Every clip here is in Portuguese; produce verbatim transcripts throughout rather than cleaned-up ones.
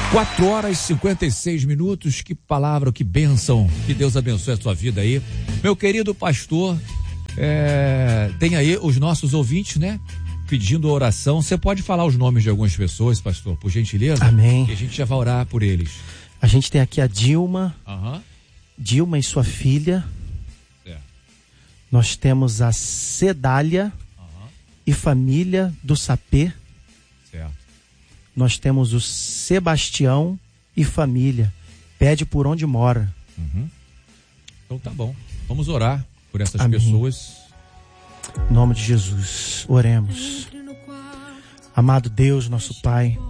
quatro horas e cinquenta e seis minutos, que palavra, que bênção, que Deus abençoe a sua vida aí. Meu querido pastor, é, tem aí os nossos ouvintes, né? Pedindo oração. Você pode falar os nomes de algumas pessoas, pastor, por gentileza? Amém. E a gente já vai orar por eles. A gente tem aqui a Dilma, Uhum. Dilma e sua filha. É. Nós temos a Cedália Uhum. e família do Sapê. Certo. Nós temos o Sebastião e família. Pede por onde mora. Uhum. Então tá bom. Vamos orar por essas Amém. pessoas. Em nome de Jesus, oremos. Amado Deus, nosso Pai,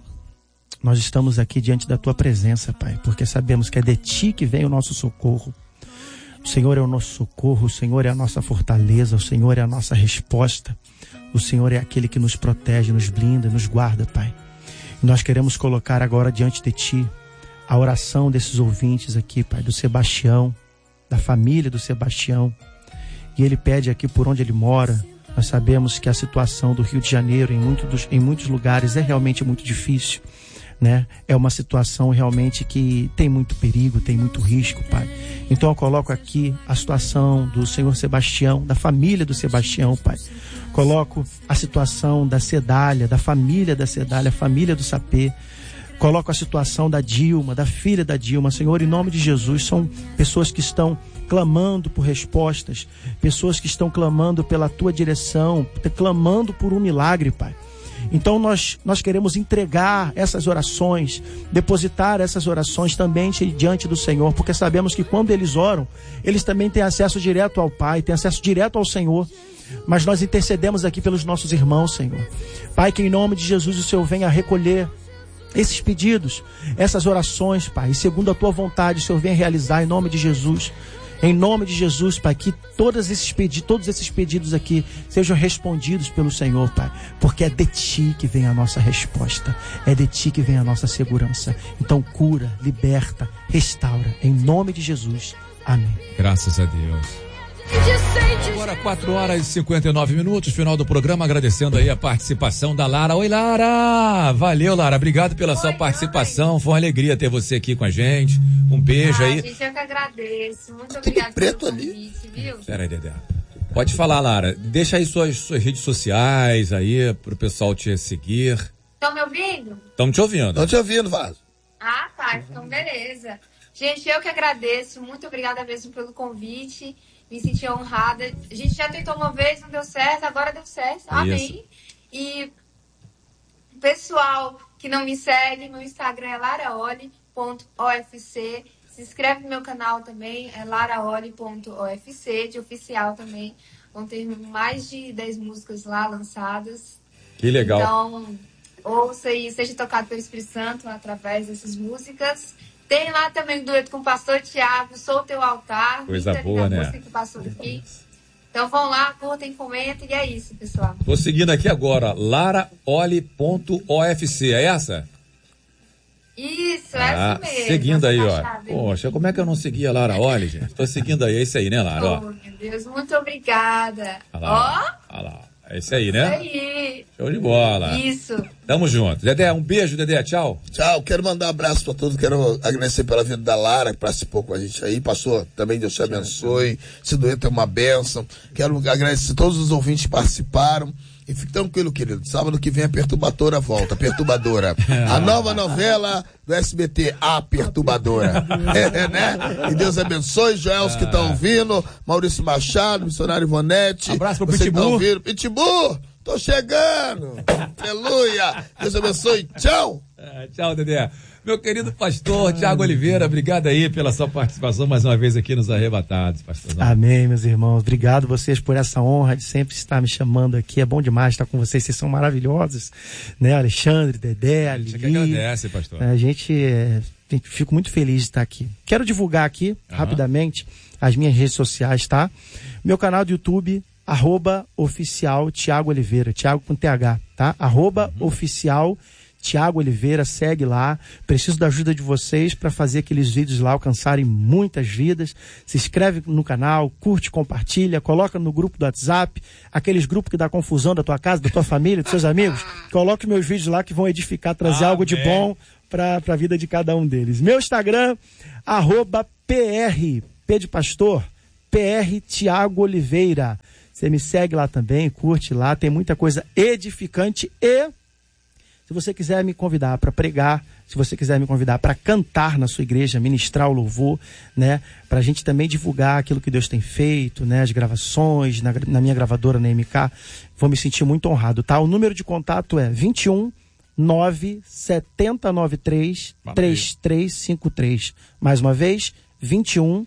nós estamos aqui diante da Tua presença, Pai, porque sabemos que é de Ti que vem o nosso socorro. O Senhor é o nosso socorro, o Senhor é a nossa fortaleza, o Senhor é a nossa resposta. O Senhor é aquele que nos protege, nos blinda, nos guarda, Pai. E nós queremos colocar agora diante de Ti a oração desses ouvintes aqui, Pai, do Sebastião, da família do Sebastião. E ele pede aqui por onde ele mora. Nós sabemos que a situação do Rio de Janeiro em, muito dos, em muitos lugares é realmente muito difícil, né? É uma situação realmente que tem muito perigo, tem muito risco, Pai. Então eu coloco aqui a situação do Senhor Sebastião, da família do Sebastião, Pai. Coloco a situação da Cedália, da família da Cedália, a família do Sapê. Coloco a situação da Dilma, da filha da Dilma. Senhor, em nome de Jesus, são pessoas que estão clamando por respostas, pessoas que estão clamando pela Tua direção, clamando por um milagre, Pai. Então nós, nós queremos entregar essas orações, depositar essas orações também diante do Senhor, porque sabemos que quando eles oram, eles também têm acesso direto ao Pai, têm acesso direto ao Senhor. Mas nós intercedemos aqui pelos nossos irmãos, Senhor. Pai, que em nome de Jesus o Senhor venha recolher esses pedidos, essas orações, Pai, e segundo a Tua vontade, o Senhor venha realizar em nome de Jesus. Em nome de Jesus, Pai, que todos esses pedidos, todos esses pedidos aqui sejam respondidos pelo Senhor, Pai, porque é de Ti que vem a nossa resposta, é de Ti que vem a nossa segurança. Então cura, liberta, restaura, em nome de Jesus. Amém. Graças a Deus. Agora quatro horas e cinquenta e nove minutos, final do programa, agradecendo aí a participação da Lara. Oi, Lara! Valeu, Lara, obrigado pela Oi, sua participação, foi uma alegria ter você aqui com a gente, um beijo ah, aí. Gente, eu que agradeço, muito obrigada pelo convite, viu? Pera aí, Dedé. Pode falar, Lara, deixa aí suas, suas redes sociais aí, pro pessoal te seguir. Estão me ouvindo? Estamos te ouvindo. Estão te ouvindo, Vaso. Ah, tá, então beleza. Gente, eu que agradeço, muito obrigada mesmo pelo convite. Me senti honrada. A gente já tentou uma vez, não deu certo, agora deu certo. Amém. E pessoal que não me segue, meu Instagram é laraoli ponto o f c. Se inscreve no meu canal também, é laraoli ponto o f c, de oficial também. Vão ter mais de dez músicas lá lançadas. Que legal. Então, ouça e seja tocado pelo Espírito Santo através dessas músicas. Tem lá também o dueto com o pastor Tiago, Sou Teu Altar. Coisa boa, né? Que passou aqui. Então vão lá, curtem, comentem e é isso, pessoal. Tô seguindo aqui agora, laraoli ponto o f c, é essa? Isso, é ah, essa mesmo. Seguindo aí, ó. Chave. Poxa, como é que eu não segui a Laraoli, gente? Tô seguindo aí, é isso aí, né, Lara? Oh, ó. Meu Deus, muito obrigada. Olha lá, ó. Olha lá. É isso aí, né? Isso aí. Show de bola. Isso. Tamo junto. Dedé, um beijo, Dedé. Tchau. Tchau. Quero mandar um abraço pra todos. Quero agradecer pela vida da Lara, que participou com a gente aí. Passou também, Deus te abençoe. Esse dueto é uma bênção. Quero agradecer a todos os ouvintes que participaram. E fique tranquilo, querido. Sábado que vem a Perturbadora volta. Perturbadora. A nova novela do S B T, A Perturbadora. É, né? E Deus abençoe. Joels que estão ouvindo. Maurício Machado, Missionário Ivonete. Abraço pro Você Pitbull. Tá Pitbull, tô chegando. Aleluia. Deus abençoe. Tchau. É, tchau, Dedé. Meu querido pastor Tiago Oliveira, obrigado aí pela sua participação mais uma vez aqui nos Arrebatados, pastor. Amém, meus irmãos. Obrigado vocês por essa honra de sempre estar me chamando aqui. É bom demais estar com vocês. Vocês são maravilhosos, né? Alexandre, Dedé, a gente Lili. que agradece, pastor. A gente, é, fico muito feliz de estar aqui. Quero divulgar aqui, uhum. rapidamente, as minhas redes sociais, tá? Meu canal do YouTube, arroba oficial Tiago Oliveira, Tiago com T H, tá? Arroba uhum. oficial Tiago Oliveira, segue lá. Preciso da ajuda de vocês para fazer aqueles vídeos lá alcançarem muitas vidas. Se inscreve no canal, curte, compartilha, coloca no grupo do WhatsApp, aqueles grupos que dá confusão da tua casa, da tua família, dos seus amigos. Coloque meus vídeos lá que vão edificar, trazer ah, algo de bom para a vida de cada um deles. Meu Instagram, arroba PR, P de pastor, P R Tiago Oliveira. Você me segue lá também, curte lá, tem muita coisa edificante. E se você quiser me convidar para pregar, se você quiser me convidar para cantar na sua igreja, ministrar o louvor, né, para a gente também divulgar aquilo que Deus tem feito, né, as gravações, na, na minha gravadora, na M K, vou me sentir muito honrado, tá? O número de contato é vinte e um, nove sete nove três, três três cinco três. Mais uma vez, vinte e um,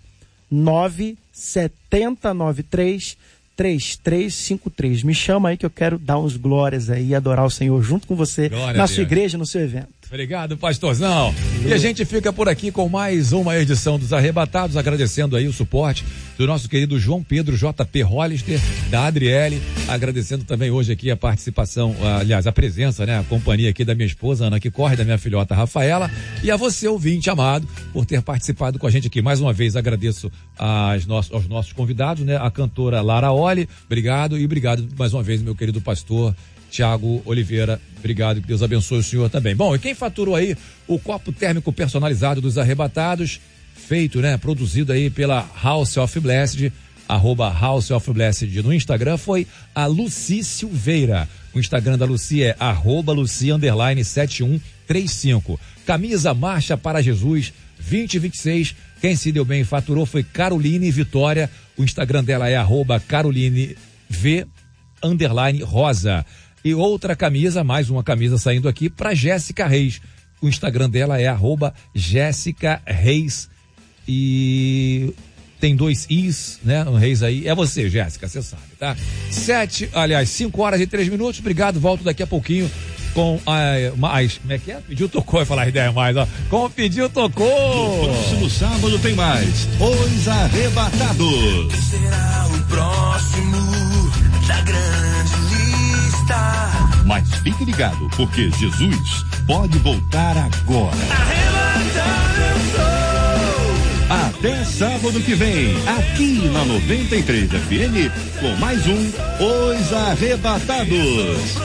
nove sete nove três, três três cinco três. Me chama aí que eu quero dar uns glórias aí e adorar o Senhor junto com você, glória na sua igreja, no seu evento. Obrigado, pastorzão. E a gente fica por aqui com mais uma edição dos Arrebatados, agradecendo aí o suporte do nosso querido João Pedro J P Hollister, da Adriele, agradecendo também hoje aqui a participação, aliás, a presença, né, a companhia aqui da minha esposa Ana, que corre, da minha filhota Rafaela, e a você, ouvinte amado, por ter participado com a gente aqui. Mais uma vez agradeço às nossos, aos nossos convidados, né, a cantora Lara Oli, obrigado, e obrigado mais uma vez, meu querido pastor Tiago Oliveira, obrigado, que Deus abençoe o senhor também. Bom, e quem faturou aí o copo térmico personalizado dos Arrebatados, feito, né, produzido aí pela House of Blessed, arroba House of Blessed no Instagram, foi a Luci Silveira. O Instagram da Luci é arroba Luci underline sete um três cinco. Camisa Marcha para Jesus vinte e vinte e seis. Quem se deu bem e faturou foi Caroline Vitória. O Instagram dela é arroba Caroline V underline Rosa. E outra camisa, mais uma camisa saindo aqui para Jéssica Reis. O Instagram dela é arroba Jéssica Reis. E tem dois Is, né? Um Reis aí. É você, Jéssica, você sabe, tá? Sete, aliás, cinco horas e três minutos. Obrigado, volto daqui a pouquinho com a mais. Como é que é? Pediu, tocou, vai falar ideia mais, ó. Com o pediu, tocou. No próximo sábado tem mais Os Arrebatados. Quem será o próximo da grande lista? Mas fique ligado, porque Jesus pode voltar agora. Arrebatado eu sou. Até sábado que vem, aqui na noventa e três F M, com mais um Os Arrebatados.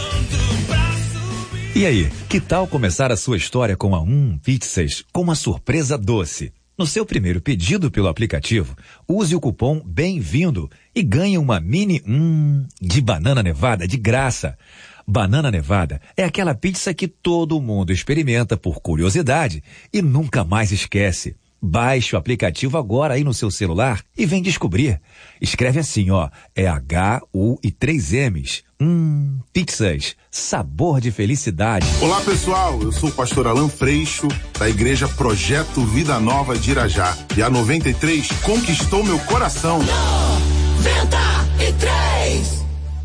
E aí, que tal começar a sua história com a Um Pizzas com uma surpresa doce? No seu primeiro pedido pelo aplicativo, use o cupom Bem-vindo e ganhe uma mini hum de banana nevada de graça. Banana Nevada é aquela pizza que todo mundo experimenta por curiosidade e nunca mais esquece. Baixe o aplicativo agora aí no seu celular e vem descobrir. Escreve assim, ó, é H U e três M's. Hum, pizzas, sabor de felicidade. Olá pessoal, eu sou o pastor Alan Freixo, da igreja Projeto Vida Nova de Irajá. E a noventa e três conquistou meu coração. noventa e três.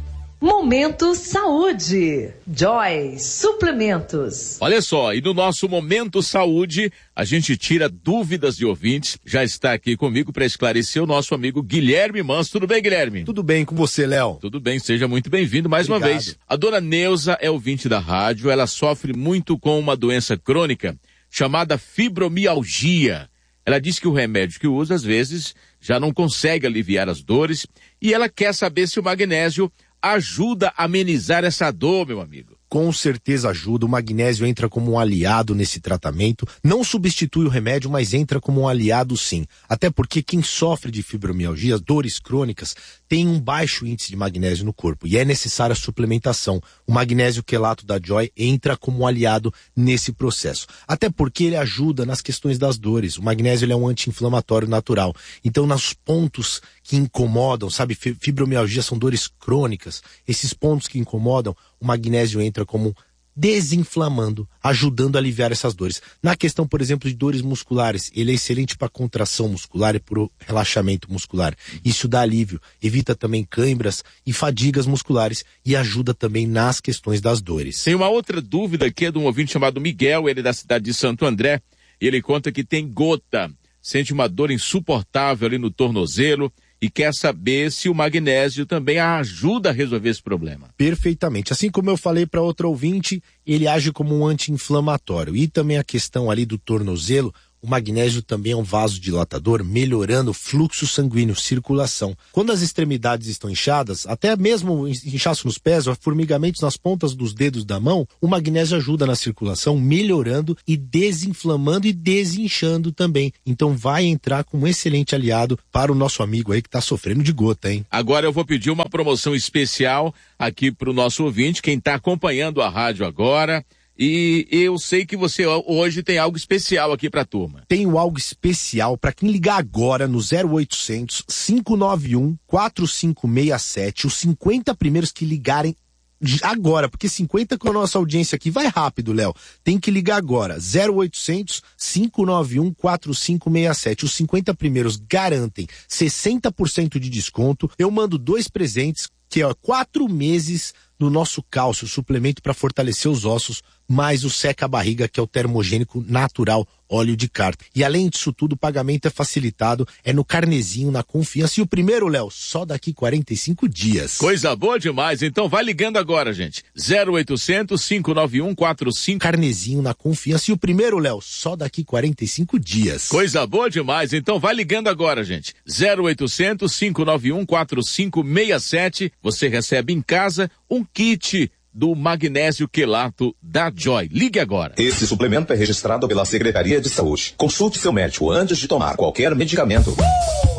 Momento Saúde. Joy Suplementos. Olha só, e no nosso Momento Saúde, a gente tira dúvidas de ouvintes. Já está aqui comigo para esclarecer o nosso amigo Guilherme Manso. Tudo bem, Guilherme? Tudo bem com você, Léo? Tudo bem, seja muito bem-vindo mais Obrigado. Uma vez. A dona Neuza é ouvinte da rádio, ela sofre muito com uma doença crônica chamada fibromialgia. Ela diz que o remédio que usa, às vezes, já não consegue aliviar as dores e ela quer saber se o magnésio ajuda a amenizar essa dor, meu amigo. Com certeza ajuda, o magnésio entra como um aliado nesse tratamento, não substitui o remédio, mas entra como um aliado sim. Até porque quem sofre de fibromialgia, dores crônicas, tem um baixo índice de magnésio no corpo e é necessária a suplementação. O magnésio quelato da Joy entra como um aliado nesse processo. Até porque ele ajuda nas questões das dores. O magnésio ele é um anti-inflamatório natural. Então, nos pontos que incomodam, sabe, fibromialgia são dores crônicas, esses pontos que incomodam, o magnésio entra como desinflamando, ajudando a aliviar essas dores. Na questão, por exemplo, de dores musculares, ele é excelente para contração muscular e para relaxamento muscular. Isso dá alívio, evita também cãibras e fadigas musculares e ajuda também nas questões das dores. Tem uma outra dúvida aqui, é de um ouvinte chamado Miguel, ele é da cidade de Santo André, e ele conta que tem gota, sente uma dor insuportável ali no tornozelo, e quer saber se o magnésio também ajuda a resolver esse problema. Perfeitamente. Assim como eu falei para outro ouvinte, ele age como um anti-inflamatório. E também a questão ali do tornozelo, o magnésio também é um vasodilatador, melhorando o fluxo sanguíneo, circulação. Quando as extremidades estão inchadas, até mesmo inchaço nos pés ou formigamentos nas pontas dos dedos da mão, o magnésio ajuda na circulação, melhorando e desinflamando e desinchando também. Então vai entrar como um excelente aliado para o nosso amigo aí que está sofrendo de gota, hein? Agora eu vou pedir uma promoção especial aqui para o nosso ouvinte, quem está acompanhando a rádio agora. E eu sei que você hoje tem algo especial aqui pra turma. Tenho algo especial para quem ligar agora no zero oitocentos, cinco nove um, quatro cinco seis sete. Os cinquenta primeiros que ligarem agora, porque cinquenta com a nossa audiência aqui vai rápido, Léo. Tem que ligar agora. zero oitocentos, cinco nove um, quatro cinco seis sete. Os cinquenta primeiros garantem sessenta por cento de desconto. Eu mando dois presentes, que é quatro meses no nosso cálcio, suplemento para fortalecer os ossos, mais o seca-barriga, que é o termogênico natural, óleo de carta. E além disso tudo, o pagamento é facilitado, é no carnezinho, na confiança. E o primeiro, Léo, só daqui quarenta e cinco dias. Coisa boa demais, então vai ligando agora, gente. zero oitocentos, cinco nove um, quatro cinco... Carnezinho, na confiança. E o primeiro, Léo, só daqui quarenta e cinco dias. Coisa boa demais, então vai ligando agora, gente. zero oitocentos, cinco nove um, quatro cinco seis sete. Você recebe em casa um kit do magnésio quelato da Joy. Ligue agora. Esse suplemento é registrado pela Secretaria de Saúde. Consulte seu médico antes de tomar qualquer medicamento.